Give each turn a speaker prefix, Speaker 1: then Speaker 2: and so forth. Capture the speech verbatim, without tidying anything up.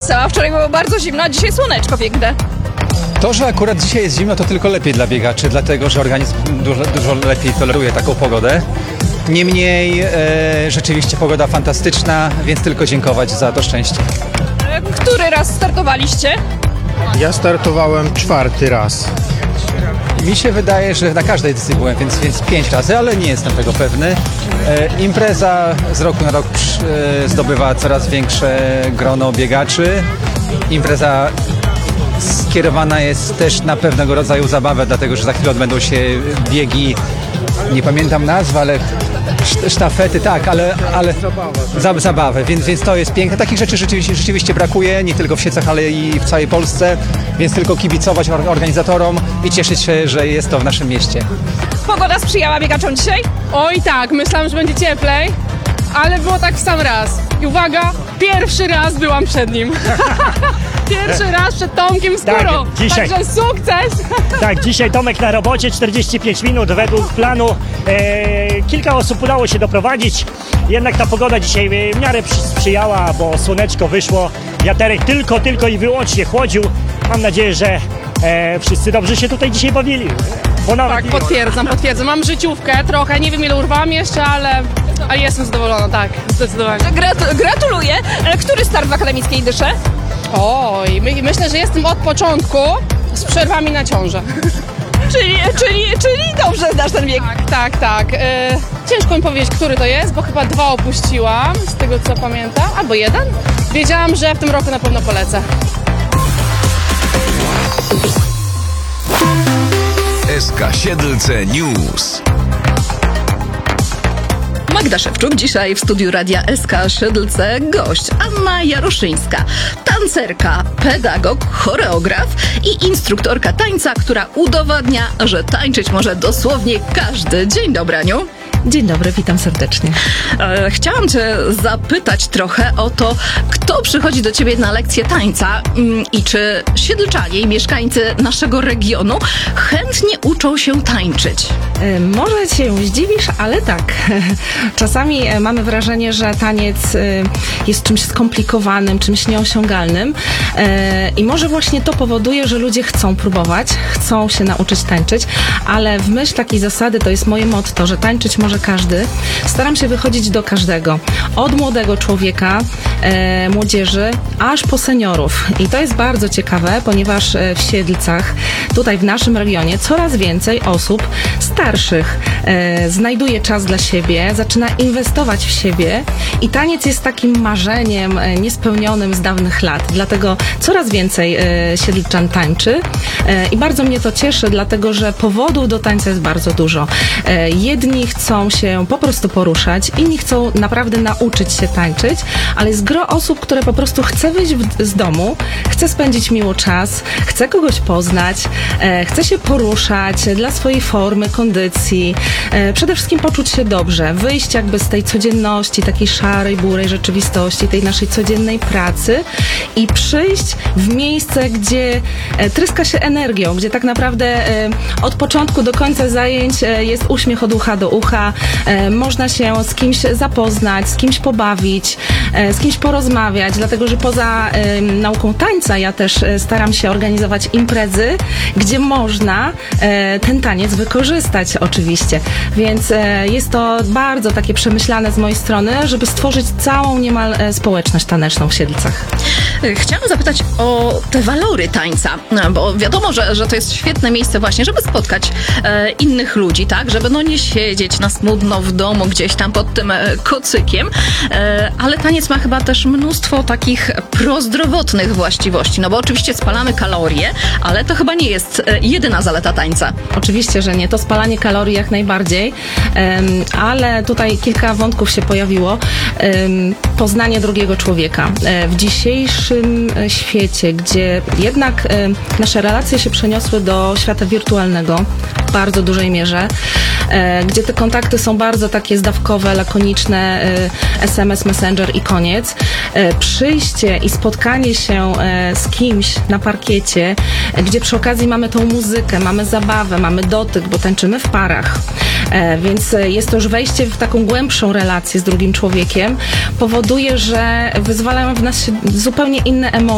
Speaker 1: wesoła. Wczoraj było bardzo zimno, a dzisiaj słoneczko piękne.
Speaker 2: To, że akurat dzisiaj jest zimno, to tylko lepiej dla biegaczy, dlatego że organizm dużo, dużo lepiej toleruje taką pogodę. Niemniej e, rzeczywiście pogoda fantastyczna, więc tylko dziękować za to szczęście.
Speaker 1: E, Który raz startowaliście?
Speaker 3: Ja startowałem czwarty raz.
Speaker 2: Mi się wydaje, że na każdej edycji byłem, więc, więc pięć razy, ale nie jestem tego pewny. E, impreza z roku na rok e, zdobywa coraz większe grono biegaczy. Impreza skierowana jest też na pewnego rodzaju zabawę, dlatego że za chwilę odbędą się biegi, nie pamiętam nazwy, ale sz- sztafety, tak, ale, ale za, zabawę, więc, więc to jest piękne. Takich rzeczy rzeczywiście, rzeczywiście brakuje, nie tylko w Siecach, ale i w całej Polsce, więc tylko kibicować or- organizatorom i cieszyć się, że jest to w naszym mieście.
Speaker 1: Pogoda sprzyjała biegaczom dzisiaj?
Speaker 4: Oj tak, myślałam, że będzie cieplej, ale było tak w sam raz. I uwaga, pierwszy raz byłam przed nim. Pierwszy raz przed Tomkiem Skórą.
Speaker 5: Tak, dzisiaj.
Speaker 4: Także sukces!
Speaker 5: Tak, dzisiaj Tomek na robocie, czterdzieści pięć minut według planu. E, kilka osób udało się doprowadzić, jednak ta pogoda dzisiaj w miarę przy- sprzyjała, bo słoneczko wyszło, wiaterek tylko, tylko i wyłącznie chłodził. Mam nadzieję, że e, wszyscy dobrze się tutaj dzisiaj bawili. Bo nawet
Speaker 4: Tak,
Speaker 5: nie-
Speaker 4: potwierdzam, potwierdzam. Mam życiówkę trochę, nie wiem ile urwałam jeszcze, ale, ale jestem zadowolona, tak, zdecydowanie.
Speaker 1: Grat- gratuluję. E, Który start w akademickiej dysze?
Speaker 4: Oj, my, myślę, że jestem od początku z przerwami na ciążę.
Speaker 1: Czyli, czyli, czyli dobrze znasz ten bieg.
Speaker 4: Tak, tak, tak. E, ciężko mi powiedzieć, który to jest, bo chyba dwa opuściłam, z tego co pamiętam, albo jeden. Wiedziałam, że w tym roku na pewno polecę.
Speaker 6: S K Siedlce News.
Speaker 7: Magda Szewczuk, dzisiaj w studiu Radia S K Siedlce gość Anna Jaroszyńska, tancerka, pedagog, choreograf i instruktorka tańca, która udowadnia, że tańczyć może dosłownie każdy. Dzień dobry, Aniu.
Speaker 8: Dzień dobry, witam serdecznie.
Speaker 7: E, chciałam cię zapytać trochę o to, kto przychodzi do ciebie na lekcję tańca mm, i czy siedlczanie i mieszkańcy naszego regionu chętnie uczą się tańczyć.
Speaker 8: E, Może się zdziwisz, ale tak. Czasami e, mamy wrażenie, że taniec e, jest czymś skomplikowanym, czymś nieosiągalnym e, i może właśnie to powoduje, że ludzie chcą próbować, chcą się nauczyć tańczyć, ale w myśl takiej zasady to jest moje motto, że tańczyć może każdy. Staram się wychodzić do każdego. Od młodego człowieka, e, młodzieży, aż po seniorów. I to jest bardzo ciekawe, ponieważ e, w Siedlcach, tutaj w naszym regionie, coraz więcej osób starszych e, znajduje czas dla siebie, zaczyna inwestować w siebie i taniec jest takim marzeniem e, niespełnionym z dawnych lat. Dlatego coraz więcej e, siedlczan tańczy e, i bardzo mnie to cieszy, dlatego że powodów do tańca jest bardzo dużo. E, jedni chcą się po prostu poruszać, inni chcą naprawdę nauczyć się tańczyć, ale jest gro osób, które po prostu chce wyjść w, z domu, chce spędzić miło czas, chce kogoś poznać, e, chce się poruszać dla swojej formy, kondycji, e, przede wszystkim poczuć się dobrze, wyjść jakby z tej codzienności, takiej szarej, burej rzeczywistości, tej naszej codziennej pracy i przyjść w miejsce, gdzie e, tryska się energią, gdzie tak naprawdę e, od początku do końca zajęć e, jest uśmiech od ucha do ucha, e, można się z kimś zapoznać, z kimś pobawić, e, z kimś porozmawiać, dlatego że poza e, nauką tańca ja też e, staram się organizować imprezy, gdzie można e, ten taniec wykorzystać oczywiście, więc e, jest to bardzo takie przemyślane z mojej strony, żeby stworzyć całą niemal e, społeczność taneczną w Siedlcach.
Speaker 7: Chciałam zapytać o te walory tańca, no, bo wiadomo, że, że to jest świetne miejsce właśnie, żeby spotkać e, innych ludzi, tak? Żeby no nie siedzieć na smutno w domu gdzieś tam pod tym e, kocykiem, e, ale taniec ma chyba też mnóstwo takich prozdrowotnych właściwości, no bo oczywiście spalamy kalorie, ale to chyba nie jest e, jedyna zaleta tańca.
Speaker 8: Oczywiście, że nie. To spalanie kalorii jak najbardziej, em, ale tutaj kilka wątków się pojawiło. Em, poznanie drugiego człowieka. E, w dzisiejszym e, świecie, gdzie jednak e, nasze relacje się przeniosły do świata wirtualnego w bardzo dużej mierze, e, gdzie te kontakty są bardzo takie zdawkowe, lakoniczne, e, S M S, Messenger i koniec. E, przyjście i spotkanie się e, z kimś na parkiecie, e, gdzie przy okazji mamy tą muzykę, mamy zabawę, mamy dotyk, bo tańczymy w parach. E, więc jest to już wejście w taką głębszą relację z drugim człowiekiem, powoduje, że wyzwalają w nas się zupełnie inne emocje.